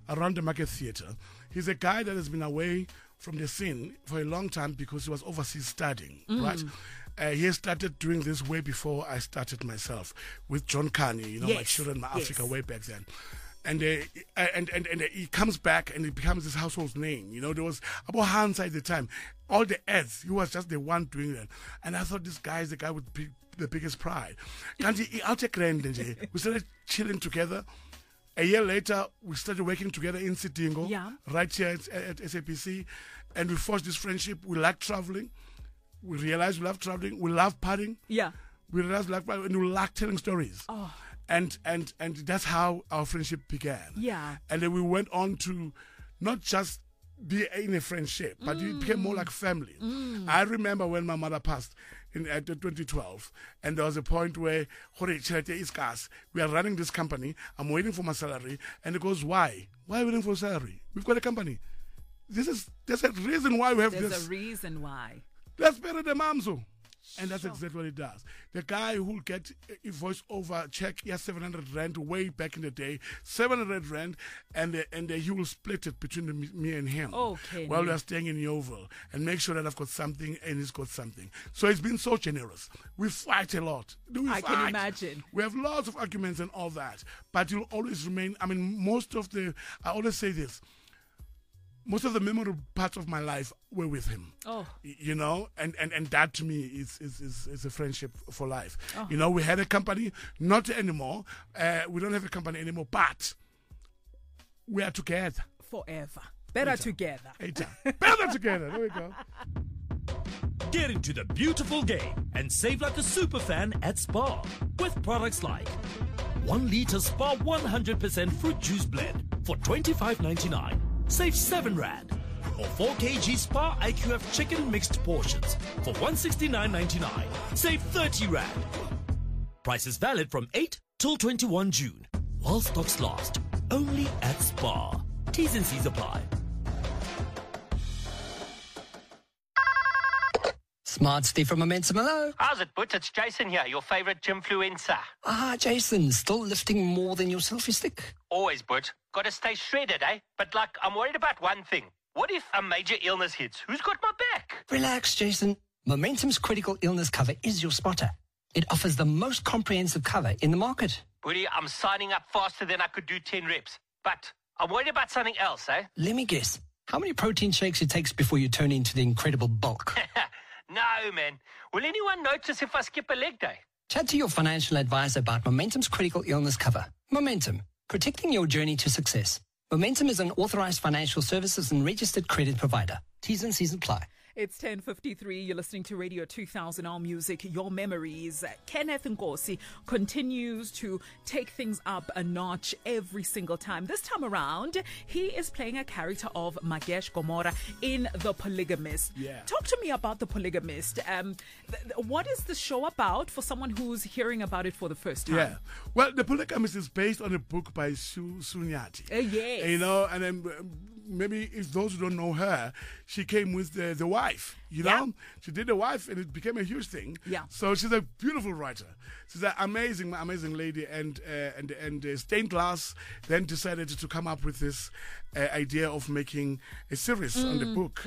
around the Market Theatre. He's a guy that has been away from the scene for a long time because he was overseas studying, right? He started doing this way before I started myself with John Carney, my Children, My Africa, way back then. And he comes back and it becomes this household name. There was about hindsight at the time. All the ads, he was just the one doing that. And I thought this guy is the guy with the biggest pride. We started chilling together. A year later, we started working together in Sidingo, right here at SAPC. And we forged this friendship. We like traveling. We realized we love traveling. We love partying. Yeah. We realized we like partying. And we like telling stories. Oh. And that's how our friendship began. Yeah. And then we went on to not just be in a friendship, but it became more like family. I remember when my mother passed in 2012, and there was a point where we are running this company. I'm waiting for my salary, and it goes, why? Why are you waiting for salary? We've got a company. There's a reason why we have this. There's a reason why. Let's bury the mamzo. And that's exactly what he does. The guy who'll get a voice-over check, 700 rand way back in the day, 700 rand, and he will split it between me and him. Okay. While we are staying in Yeovil, and make sure that I've got something and he's got something. So he's been so generous. We fight a lot. I can imagine. We have lots of arguments and all that, but you'll always remain. I always say this. Most of the memorable parts of my life were with him. Oh. And that to me is a friendship for life. Oh. We had a company, not anymore. We don't have a company anymore, but we are together. Forever. Better together. Better together. There we go. Get into the beautiful game and save like a super fan at Spar with products like 1 liter Spar 100% fruit juice blend for $25.99. Save 7 rand. Or 4 kg Spar IQF chicken mixed portions for $169.99. Save 30 rand. Price is valid from 8 till 21 June. While stocks last. Only at Spar. T's and C's apply. Smart Steve from Momentum, hello. How's it, Butch? It's Jason here, your favorite gymfluencer. Jason, still lifting more than your selfie stick? Always, Butch. Gotta stay shredded, eh? But, I'm worried about one thing. What if a major illness hits? Who's got my back? Relax, Jason. Momentum's critical illness cover is your spotter. It offers the most comprehensive cover in the market. Buddy, I'm signing up faster than I could do 10 reps. But I'm worried about something else, eh? Let me guess. How many protein shakes it takes before you turn into the incredible bulk? No, man. Will anyone notice if I skip a leg day? Chat to your financial advisor about Momentum's critical illness cover. Momentum, protecting your journey to success. Momentum is an authorized financial services and registered credit provider. T's and C's apply. It's 10:53. You're listening to Radio 2000, Our Music, Your Memories. Kenneth Nkosi continues to take things up a notch every single time. This time around, he is playing a character of Magesh Gomora in The Polygamist. Yeah. Talk to me about The Polygamist. What is the show about for someone who's hearing about it for the first time? Yeah. Well, The Polygamist is based on a book by Sunyati. Yes. And then maybe if those who don't know her, she came with the wife. Yeah. She did the wife, and it became a huge thing. Yeah. So she's a beautiful writer. She's an amazing lady, and Stained Glass then decided to come up with this idea of making a series on the book,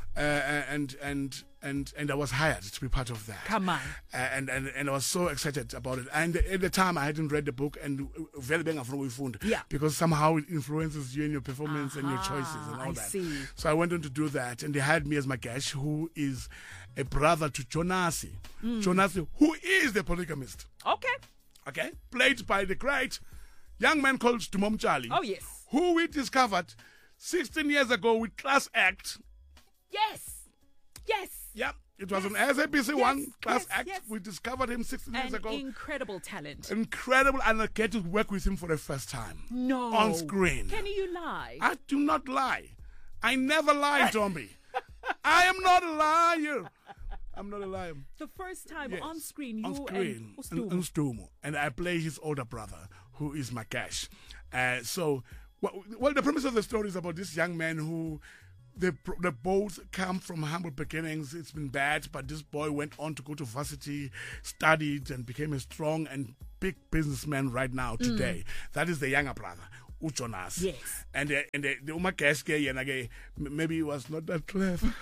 and I was hired to be part of that. Come on. And I was so excited about it. And at the time, I hadn't read the book, and very bang from Wifund. Yeah. Because somehow it influences you in your performance and your choices and all I that. see. So I went on to do that, and they hired me as Magesh, who is a brother to Jonasi. Jonasi, who is the polygamist. Okay? Played by the great young man called Dumom Charlie. Oh, yes. Who we discovered 16 years ago with Class Act. Yes. Yep. It was an SABC One Class Act. Yes. We discovered him 16 years ago. Incredible talent. Incredible, and I get to work with him for the first time. No. On screen. Can you lie? I do not lie. I never lie, Tommy. I am not a liar. I'm not a liar. The first time Yes. on screen, you on screen, and and Stumo. And I play his older brother, who is Magesh. Well, the premise of the story is about this young man who they both come from humble beginnings. It's been bad, but this boy went on to go to varsity, studied, and became a strong and big businessman right now, today. That is the younger brother. Jonas. Yes. And the Umakeske, maybe he was not that clever.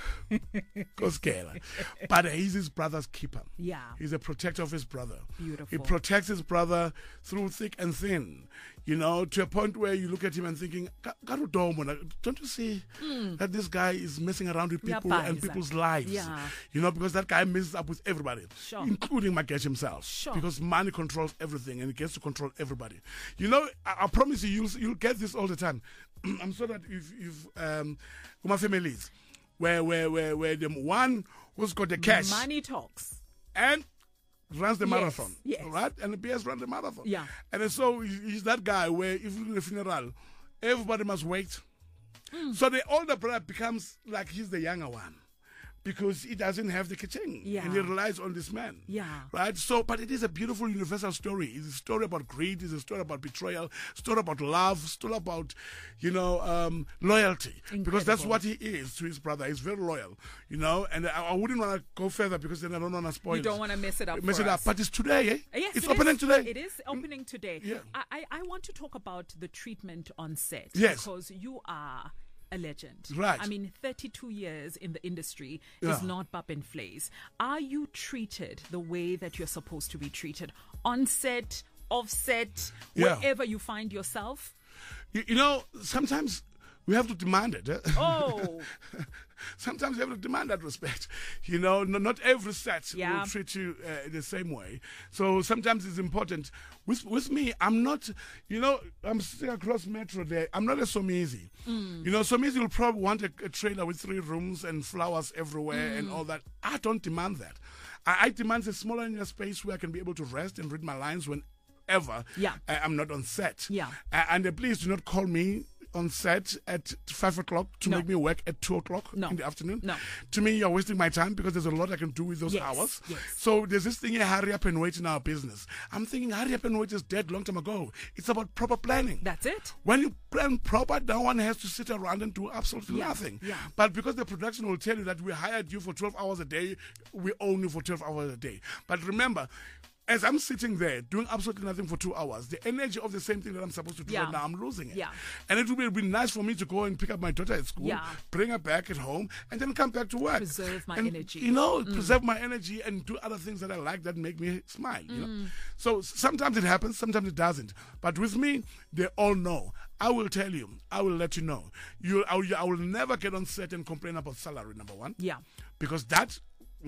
But he's his brother's keeper. Yeah. He's a protector of his brother. Beautiful. He protects his brother through thick and thin. To a point where you look at him and thinking, don't you see that this guy is messing around with people and people's lives? Yeah. Because that guy messes up with everybody, Sure. including Makesh himself. Sure. Because money controls everything and it gets to control everybody. I promise you'll get this all the time. I'm sure that if my families where the one who's got the cash Money talks. and runs the Yes, marathon, yes. right? And the PS runs the marathon. Yeah. And then so he's that guy where if you do the funeral, everybody must wait. So the older brother becomes like he's the younger one because he doesn't have the kitchen. Yeah. And he relies on this man. Yeah. Right? So, but it is a beautiful universal story. It's a story about greed. It's a story about betrayal. A story about love. A story about, loyalty. Because that's Incredible. what he is to his brother. He's very loyal, And I wouldn't want to go further because then I don't want to spoil You don't want to mess it up. Mess for it up. us. But it's today, eh? Yes, it's it opening is. today. It is opening today. Yeah. I want to talk about the treatment on set. Yes. Because you are a legend. Right. 32 years in the industry Yeah. is not bap and flays. Are you treated the way that you're supposed to be treated? On set, off set, Yeah. wherever you find yourself? Sometimes we have to demand it. Eh? Oh. Sometimes you have to demand that respect. Not every set Yeah. will treat you the same way. So sometimes it's important. With me, I'm not, I'm sitting across Metro there. I'm not a Somizi. Somizi will probably want a trailer with 3 rooms and flowers everywhere and all that. I don't demand that. I demand a smaller inner space where I can be able to rest and read my lines whenever Yeah. I'm not on set. Yeah. And please do not call me on set at 5 o'clock to No. make me work at 2 o'clock No. in the afternoon. No. To me, you're wasting my time because there's a lot I can do with those Yes, hours. yes. So there's this thing here, hurry up and wait in our business. I'm thinking hurry up and wait is dead long time ago. It's about proper planning. That's it. When you plan proper, no one has to sit around and do absolutely Yeah, nothing. yeah. But because the production will tell you that we hired you for 12 hours a day, we own you for 12 hours a day. But remember, as I'm sitting there doing absolutely nothing for 2 hours, the energy of the same thing that I'm supposed to do Yeah. right now, I'm losing it. Yeah. And it would be nice for me to go and pick up my daughter at school, Yeah. bring her back at home, and then come back to work. Preserve my And, energy. preserve my energy and do other things that I like that make me smile. So sometimes it happens, sometimes it doesn't. But with me, they all know. I will tell you. I will let you know. I will never get on set and complain about salary, number one. Yeah. Because that,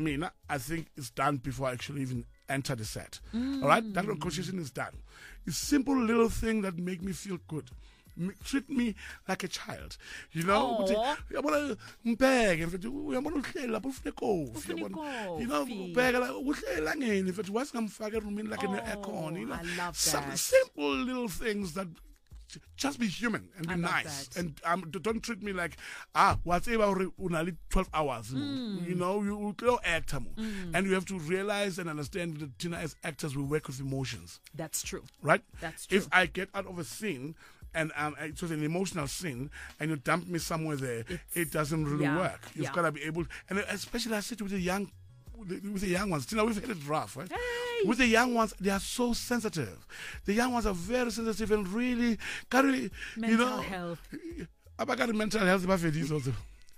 I think, is done before I actually even enter the set. All right? That negotiation is done. It's simple little thing that make me feel good. Treat me like a child. Aw. Uyabona ngibheke mfethu uyabona uhleli lapho ufuna ikofi Ufuna ikofi. ubheka la uhleli elangeni mfethu wasingamfaka erumini like an aircon. I love Some that. simple little things that just be human and be I love nice. that. And don't treat me like, whatever, unali 12 hours. You act. And you have to realize and understand that Tina, as actors, we work with emotions. That's true. Right? That's true. If I get out of a scene and it was an emotional scene and you dump me somewhere there, it doesn't really Yeah, work. You've yeah. got to be able, and especially I sit with the young ones. Tina, we've had it rough, right? Hey! With the young ones, they are so sensitive. The young ones are very sensitive and really carry, Mental health. I got mental health, also.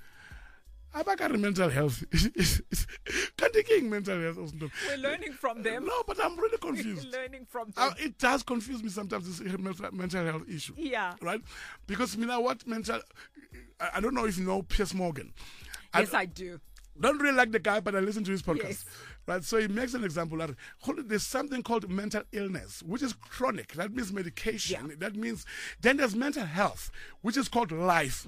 I got mental health. Can't they king mental health also? We're learning from them. No, but I'm really confused. We're learning from them. It does confuse me sometimes, this mental health issue. Yeah. Right? Because I don't know if you know Piers Morgan. Yes, I do. Don't really like the guy, but I listen to his podcast. Yes. Right? So he makes an example that there's something called mental illness, which is chronic. That means medication. Yeah. That means then there's mental health, which is called life.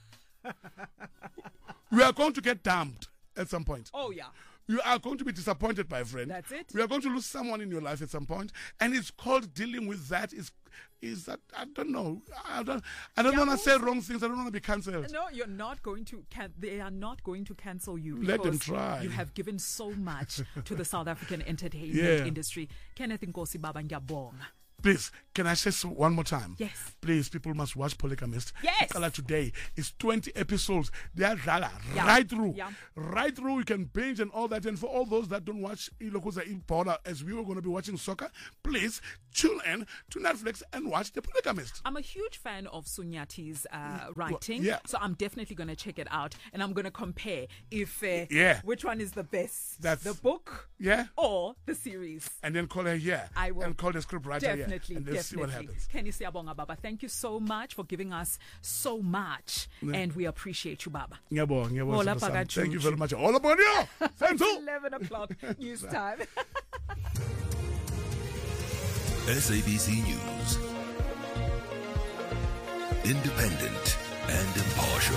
We are going to get damned at some point. Oh, yeah. You are going to be disappointed, my friend. That's it. We are going to lose someone in your life at some point, and it's called dealing with that. Is that I don't know. I don't want to say wrong things. I don't want to be cancelled. No, you're not going to. They are not going to cancel you. Let them because try. You have given so much to the South African entertainment Yeah. industry. Kenneth Nkosi Baba ngiyabonga. Please, can I say one more time? Yes. Please, people must watch Polygamist. Yes. Color today is 20 episodes. They are Yeah. right through. Yeah. Right through. You can binge and all that. And for all those that don't watch Ilokuza Importer, as we were going to be watching soccer, please tune in to Netflix and watch The Polygamist. I'm a huge fan of Sunyati's writing, yeah. so I'm definitely going to check it out, and I'm going to compare if which one is the best, the book or the series. And then call her here. I will. And call the script writer Definitely, here. And let's see what happens. Kenny Siyabonga, Baba, thank you so much for giving us so much, and we appreciate you, Baba. Thank you very much. All about you. Thank you. 11 o'clock news time. SABC News. Independent and impartial.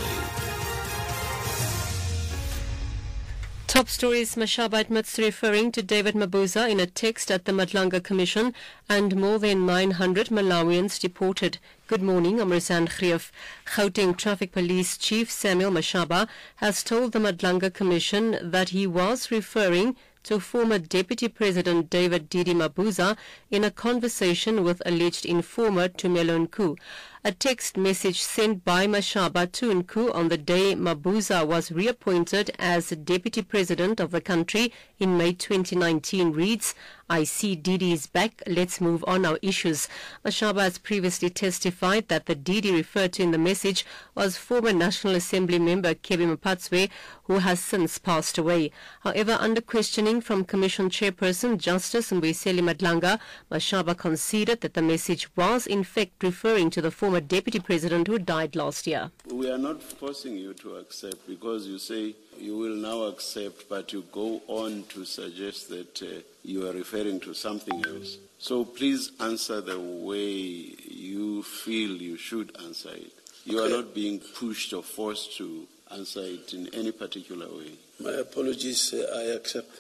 Top stories. Mashaba admits referring to David Mabuza in a text at the Madlanga Commission, and more than 900 Malawians deported. Good morning, I'm Rizan Khrief. Gauteng Traffic Police Chief Samuel Mashaba has told the Madlanga Commission that he was referring to former Deputy President David Didi Mabuza in a conversation with alleged informer Tumelo Nku. A text message sent by Mashaba to Nku on the day Mabuza was reappointed as Deputy President of the country in May 2019 reads, "I see Didi is back, let's move on our issues." Mashaba has previously testified that the Didi referred to in the message was former National Assembly member Kebi Mapatswe, who has since passed away. However, under questioning from Commission Chairperson Justice Mbuyiseli Madlanga, Mashaba conceded that the message was in fact referring to the former Deputy President who died last year. We are not forcing you to accept, because you say you will now accept, but you go on to suggest that you are referring to something else. So please answer the way you feel you should answer it. You are not being pushed or forced to answer it in any particular way. My apologies, I accept.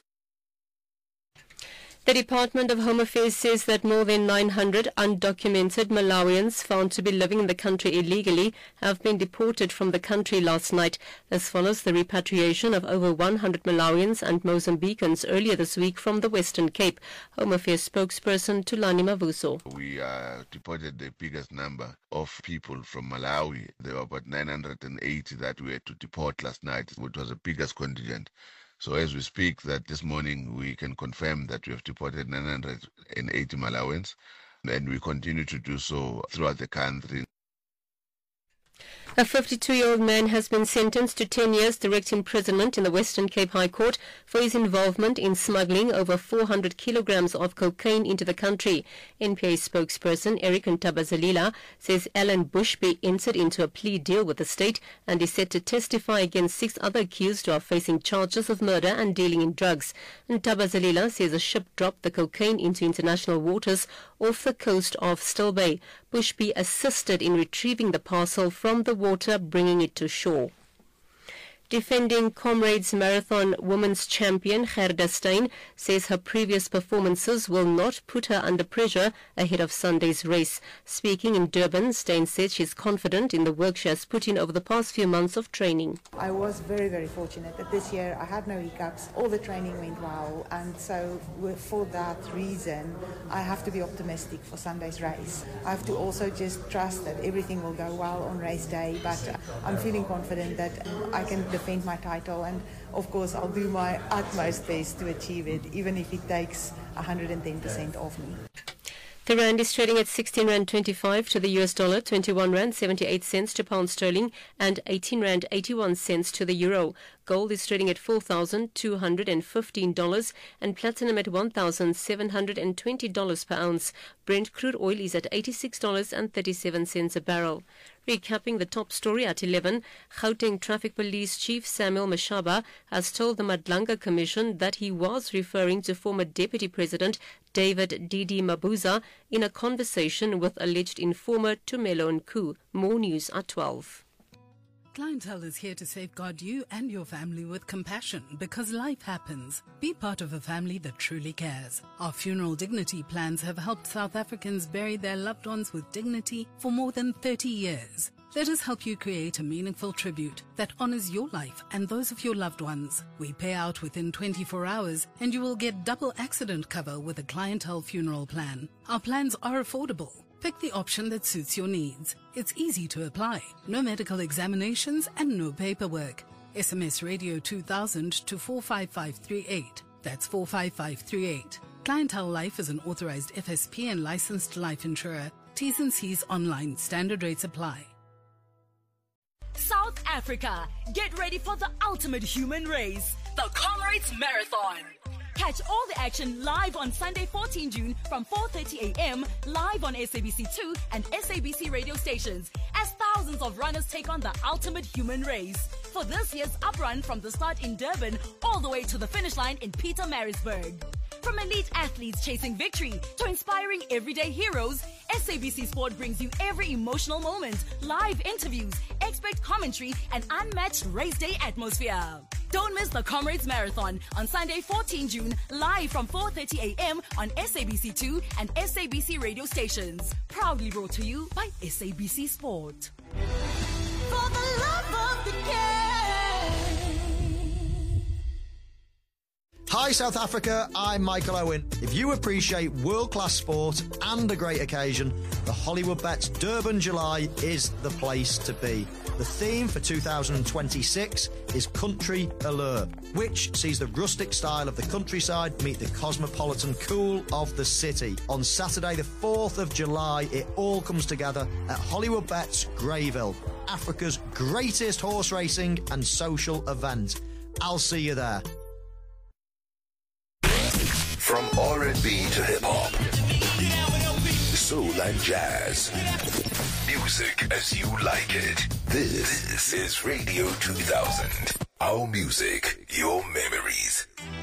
The Department of Home Affairs says that more than 900 undocumented Malawians found to be living in the country illegally have been deported from the country last night. This follows the repatriation of over 100 Malawians and Mozambicans earlier this week from the Western Cape. Home Affairs spokesperson Tulani Mavuso. We deported the biggest number of people from Malawi. There were about 980 that we had to deport last night, which was the biggest contingent. So as we speak, that this morning we can confirm that we have deported 980 Malawians, and we continue to do so throughout the country. A 52-year-old man has been sentenced to 10 years direct imprisonment in the Western Cape High Court for his involvement in smuggling over 400 kilograms of cocaine into the country. NPA spokesperson Eric Ntabazalila says Alan Bushby entered into a plea deal with the state and is set to testify against 6 other accused who are facing charges of murder and dealing in drugs. Ntabazalila says a ship dropped the cocaine into international waters off the coast of Still Bay. Bushby assisted in retrieving the parcel from the water, bringing it to shore. Defending Comrades Marathon Women's Champion Gerda Steyn says her previous performances will not put her under pressure ahead of Sunday's race. Speaking in Durban, Steyn said she's confident in the work she has put in over the past few months of training. I was very, very fortunate that this year I had no hiccups. All the training went well, and so for that reason I have to be optimistic for Sunday's race. I have to also just trust that everything will go well on race day, but I'm feeling confident that I can defend my title, and of course I'll do my utmost best to achieve it, even if it takes 110% of me. The rand is trading at 16 rand 25 to the US dollar, 21 rand 78 cents to pound sterling, and 18 rand 81 cents to the euro. Gold is trading at $4,215 and platinum at $1,720 per ounce. Brent crude oil is at $86.37 a barrel. Recapping the top story at 11, Gauteng Traffic Police Chief Samuel Mashaba has told the Madlanga Commission that he was referring to former Deputy President David Didi Mabuza in a conversation with alleged informer Tumelo Nku. More news at 12. Clientele is here to safeguard you and your family with compassion, because life happens. Be part of a family that truly cares. Our funeral dignity plans have helped South Africans bury their loved ones with dignity for more than 30 years. Let us help you create a meaningful tribute that honors your life and those of your loved ones. We pay out within 24 hours and you will get double accident cover with a clientele funeral plan. Our plans are affordable. Pick the option that suits your needs. It's easy to apply. No medical examinations and no paperwork. SMS Radio 2000 to 45538. That's 45538. Clientele Life is an authorized FSP and licensed life insurer. T's and C's online. Standard rates apply. South Africa, get ready for the ultimate human race, the Comrades Marathon. Catch all the action live on Sunday 14 June from 4:30 a.m. live on SABC2 and SABC radio stations as thousands of runners take on the ultimate human race. For this year's uprun from the start in Durban all the way to the finish line in Pietermaritzburg. From elite athletes chasing victory to inspiring everyday heroes, SABC Sport brings you every emotional moment, live interviews, expert commentary, and unmatched race day atmosphere. Don't miss the Comrades Marathon on Sunday 14 June, live from 4:30 a.m. on SABC2 and SABC radio stations. Proudly brought to you by SABC Sport. For the love of the game. Hi South Africa, I'm Michael Owen. If you appreciate world-class sport and a great occasion, the Hollywood Bets Durban July is the place to be. The theme for 2026 is Country Allure, which sees the rustic style of the countryside meet the cosmopolitan cool of the city. On Saturday the 4th of July, it all comes together at Hollywood Bets Greyville, Africa's greatest horse racing and social event. I'll see you there. From R&B to hip-hop, soul and jazz, music as you like it. This is Radio 2000. Our music, your memories.